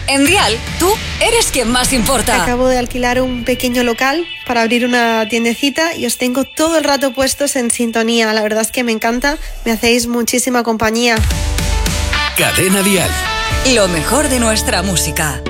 En Dial, tú eres quien más importa. Acabo de alquilar un pequeño local para abrir una tiendecita y os tengo todo el rato puestos en sintonía. La verdad es que me encanta, me hacéis muchísima compañía. Cadena Dial. Lo mejor de nuestra música.